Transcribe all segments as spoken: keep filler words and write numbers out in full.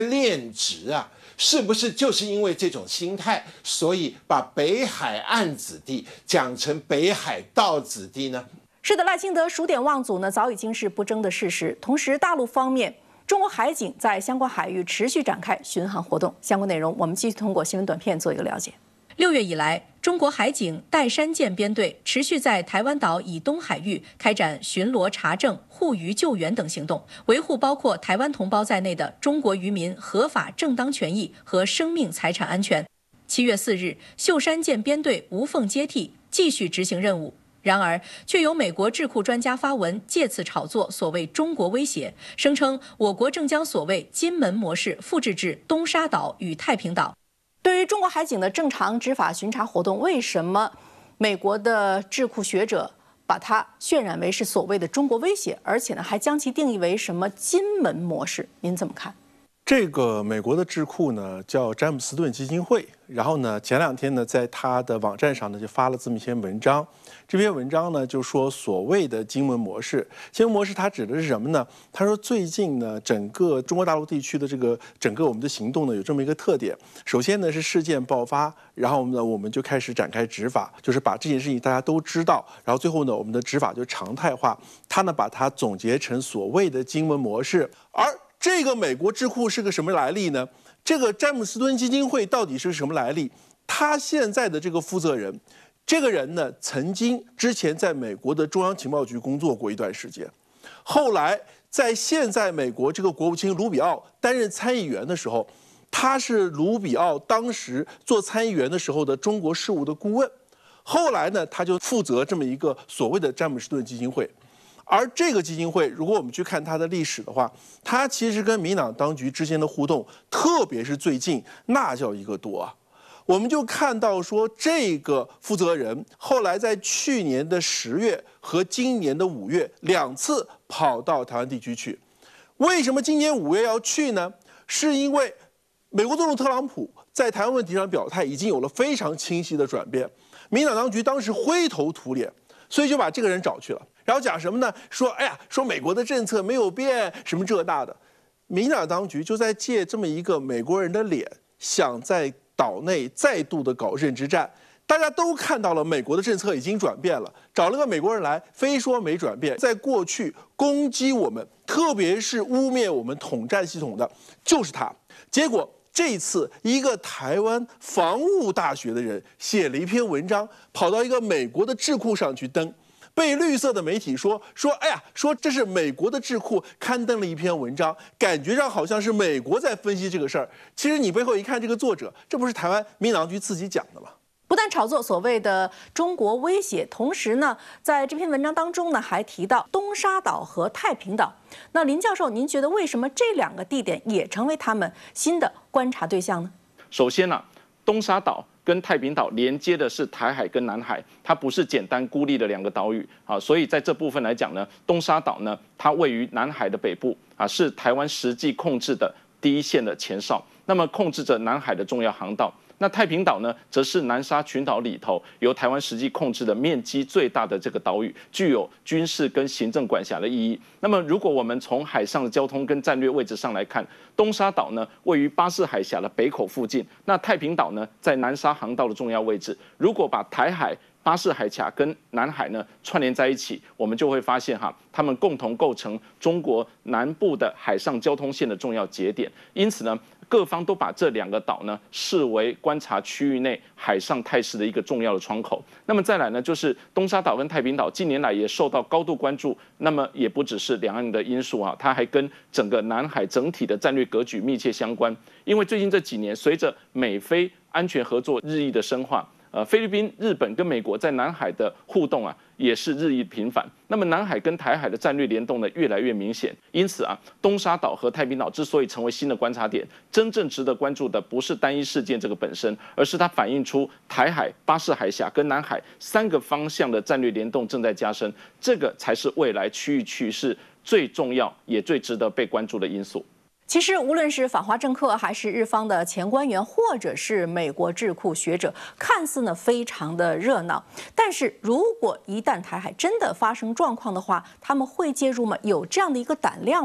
恋殖啊，是不是就是因为这种心态，所以把北海岸子弟讲成北海道子弟呢？ 是的，赖清德数典忘祖呢，早已经是不争的事实。同时，大陆方面，中国海警在相关海域持续展开巡航活动。相关内容，我们继续通过新闻短片做一个了解。六月以来，中国海警岱山舰编队持续在台湾岛以东海域开展巡逻查证、护渔救援等行动，维护包括台湾同胞在内的中国渔民合法正当权益和生命财产安全。七月四日，秀山舰编队无缝接替，继续执行任务。然而，却有美国智库专家发文，借此炒作所谓中国威胁，声称我国正将所谓金门模式复制至东沙岛与太平岛。对于中国海警的正常执法巡查活动，为什么美国的智库学者把它渲染为是所谓的中国威胁，而且呢还将其定义为什么金门模式？您怎么看？ 这个美国的智库呢叫詹姆斯顿基金会，然后呢前两天呢在他的网站上呢就发了这么一篇文章。这篇文章呢就说所谓的金门模式，金门模式它指的是什么呢？他说最近呢整个中国大陆地区的这个整个我们的行动呢有这么一个特点，首先呢是事件爆发，然后呢我们就开始展开执法，就是把这件事情大家都知道，然后最后呢我们的执法就常态化。他呢把它总结成所谓的金门模式，而这个美国智库是个什么来历呢？这个詹姆斯顿基金会到底是什么来历？他现在的这个负责人，这个人呢，曾经之前在美国的中央情报局工作过一段时间，后来在现在美国这个国务卿卢比奥担任参议员的时候，他是卢比奥当时做参议员的时候的中国事务的顾问，后来呢，他就负责这么一个所谓的詹姆斯顿基金会。而这个基金会，如果我们去看它的历史的话，它其实跟民党当局之间的互动，特别是最近，那叫一个多啊！我们就看到说，这个负责人后来在去年的十月和今年的五月两次跑到台湾地区去。为什么今年五月要去呢？是因为美国总统特朗普在台湾问题上表态已经有了非常清晰的转变，民党当局当时灰头土脸，所以就把这个人找去了。然后讲什么呢？说哎呀，说美国的政策没有变，什么这那的。民党当局就在借这么一个美国人的脸，想在岛内再度的搞认知战。大家都看到了，美国的政策已经转变了，找了个美国人来，非说没转变。在过去攻击我们，特别是污蔑我们统战系统的，就是他。结果这一次，一个台湾防务大学的人写了一篇文章，跑到一个美国的智库上去登。被绿色的媒体说说，哎呀，说这是美国的智库刊登了一篇文章，感觉上好像是美国在分析这个事儿。其实你背后一看，这个作者，这不是台湾民党局自己讲的吗？ 不但炒作所谓的中国威胁，同时呢，在这篇文章当中呢，还提到东沙岛和太平岛。那林教授，您觉得为什么这两个地点也成为他们新的观察对象呢？ 首先呢、啊，东沙岛跟太平岛连接的是台海跟南海，它不是简单孤立的两个岛屿啊，所以在这部分来讲呢，东沙岛呢，它位于南海的北部啊，是台湾实际控制的第一线的前哨，那么控制着南海的重要航道。那太平岛呢，则是南沙群岛里头由台湾实际控制的面积最大的这个岛屿，具有军事跟行政管辖的意义。那么，如果我们从海上的交通跟战略位置上来看，东沙岛呢位于巴士海峡的北口附近，那太平岛呢在南沙航道的重要位置。如果把台海、巴士海峡跟南海呢串联在一起，我们就会发现哈，它们共同构成中国南部的海上交通线的重要节点。因此呢，各方都把这两个岛呢视为观察区域内海上态势的一个重要的窗口。那么再来呢，就是东沙岛跟太平岛近年来也受到高度关注。那么也不只是两岸的因素啊，它还跟整个南海整体的战略格局密切相关。因为最近这几年，随着美菲安全合作日益的深化，呃，菲律宾、日本跟美国在南海的互动啊，也是日益频繁。那么南海跟台海的战略联动呢，越来越明显。因此啊，东沙岛和太平岛之所以成为新的观察点，真正值得关注的不是单一事件这个本身，而是它反映出台海、巴士海峡跟南海三个方向的战略联动正在加深，这个才是未来区域趋势最重要也最值得被关注的因素。 其实，无论是反华政客，还是日方的前官员，或者是美国智库学者，看似呢非常的热闹。但是如果一旦台海真的发生状况的话，他们会介入吗？有这样的一个胆量吗？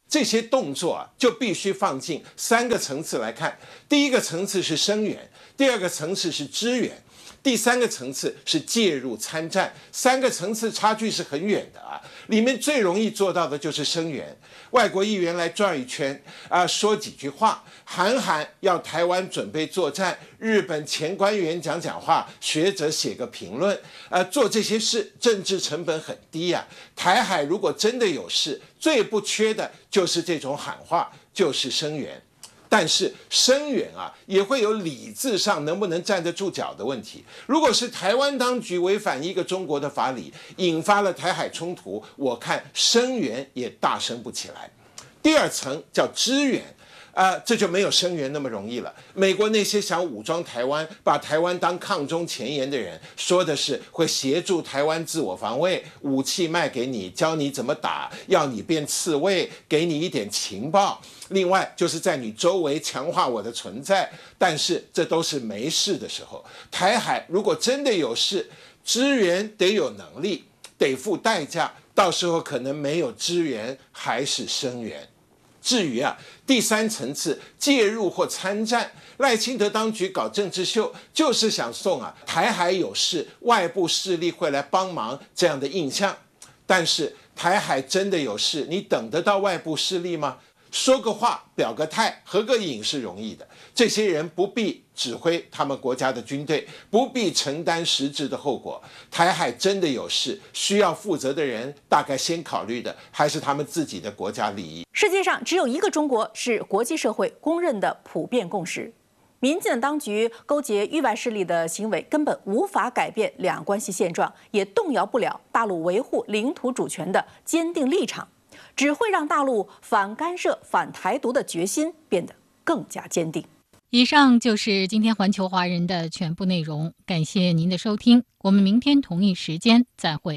这些动作啊，就必须放进三个层次来看。第一个层次是声援，第二个层次是支援，第三个层次是介入参战。三个层次差距是很远的啊。里面最容易做到的就是声援，外国议员来转一圈啊，说几句话，喊喊要台湾准备作战，日本前官员讲讲话，学者写个评论，呃，做这些事，政治成本很低啊。台海如果真的有事，最不缺的就是这种喊话，就是声援。但是声援啊，也会有理智上能不能站得住脚的问题。如果是台湾当局违反一个中国的法理，引发了台海冲突，我看声援也大声不起来。第二层叫支援。啊、呃，这就没有声援那么容易了。美国那些想武装台湾、把台湾当抗中前沿的人，说的是会协助台湾自我防卫，武器卖给你，教你怎么打，要你变刺猬，给你一点情报。另外就是在你周围强化我的存在。但是这都是没事的时候。台海如果真的有事，支援得有能力，得付代价，到时候可能没有支援，还是声援。至于啊，第三层次介入或参战，赖清德当局搞政治秀，就是想送啊台海有事，外部势力会来帮忙这样的印象。但是台海真的有事，你等得到外部势力吗？说个话，表个态，合个影是容易的。这些人不必指挥他们国家的军队，不必承担实质的后果。台海真的有事，需要负责的人，大概先考虑的还是他们自己的国家利益。 世界上只有一个中国是国际社会公认的普遍共识。民进党当局勾结域外势力的行为根本无法改变两岸关系现状，也动摇不了大陆维护领土主权的坚定立场。只会让大陆反干涉、反台独的决心变得更加坚定。 以上就是今天环球华人的全部内容，感谢您的收听，我们明天同一时间再会。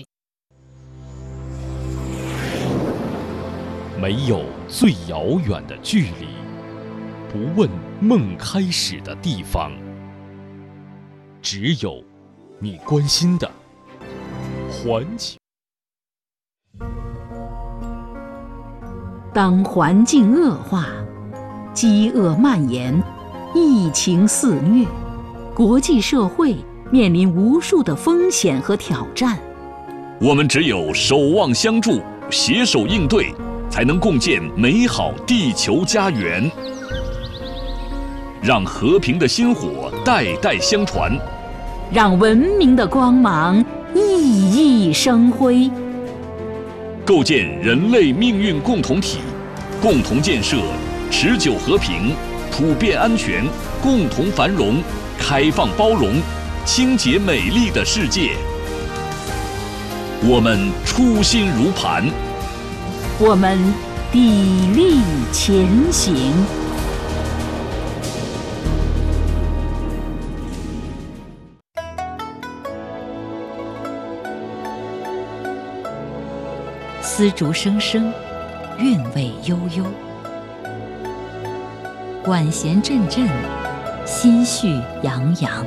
没有最遥远的距离，不问梦开始的地方，只有你关心的环球。 当环境恶化，饥饿蔓延，疫情肆虐，国际社会面临无数的风险和挑战。 我们只有守望相助，携手应对，才能共建美好地球家园。让和平的薪火代代相传， 让文明的光芒熠熠生辉。 构建人类命运共同体，共同建设持久和平、普遍安全、共同繁荣、开放包容、清洁美丽的世界。我们初心如磐， 我们砥砺前行。丝竹声声，韵味悠悠；管弦阵阵，心绪洋洋。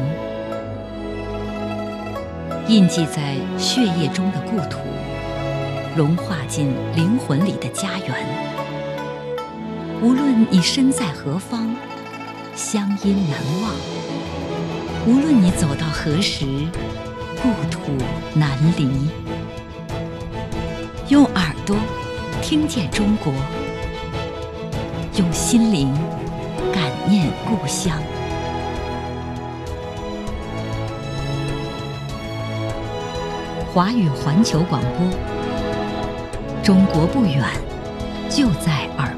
印记在血液中的故土，融化进灵魂里的家园。无论你身在何方，乡音难忘；无论你走到何时，故土难离。用耳朵听见中国，用心灵感念故乡。华语环球广播，中国不远，就在耳